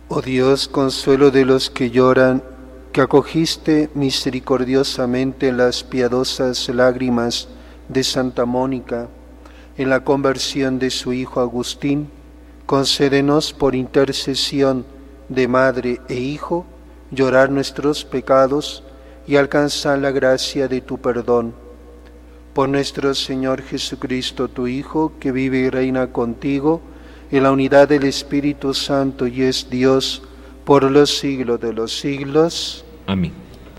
Oh Dios, consuelo de los que lloran, que acogiste misericordiosamente las piadosas lágrimas de Santa Mónica en la conversión de su hijo Agustín, concédenos por intercesión de madre e hijo llorar nuestros pecados y alcanzar la gracia de tu perdón. Por nuestro Señor Jesucristo, tu Hijo, que vive y reina contigo en la unidad del Espíritu Santo y es Dios por los siglos de los siglos. Amén.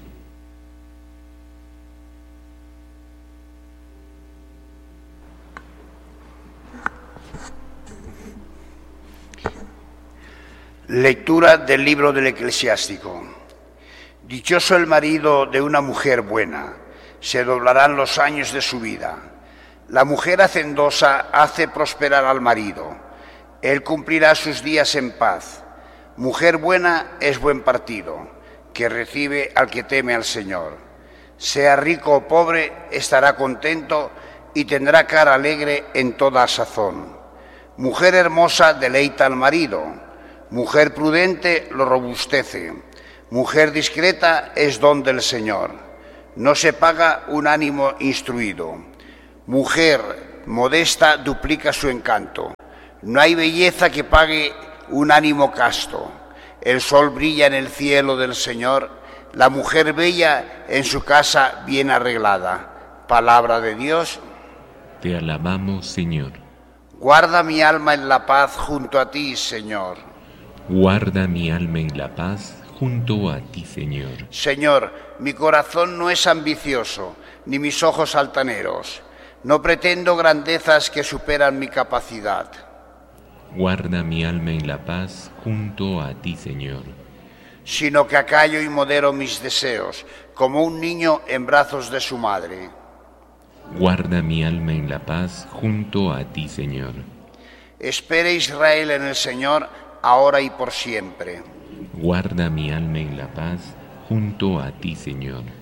Lectura del libro del Eclesiástico. Dichoso el marido de una mujer buena, se doblarán los años de su vida. La mujer hacendosa hace prosperar al marido, él cumplirá sus días en paz. Mujer buena es buen partido, que recibe al que teme al Señor. Sea rico o pobre, estará contento y tendrá cara alegre en toda sazón. Mujer hermosa deleita al marido, mujer prudente lo robustece. Mujer discreta es don del Señor. No se paga un ánimo instruido. Mujer modesta duplica su encanto. No hay belleza que pague un ánimo casto. El sol brilla en el cielo del Señor, la mujer bella en su casa bien arreglada. Palabra de Dios. Te alabamos, Señor. Guarda mi alma en la paz junto a ti, Señor. Guarda mi alma en la paz junto a ti, Señor. Señor, mi corazón no es ambicioso, ni mis ojos altaneros. No pretendo grandezas que superan mi capacidad. Guarda mi alma en la paz junto a ti, Señor. Sino que acallo y modero mis deseos, como un niño en brazos de su madre. Guarda mi alma en la paz junto a ti, Señor. Espere Israel en el Señor, ahora y por siempre. Guarda mi alma en la paz junto a ti, Señor.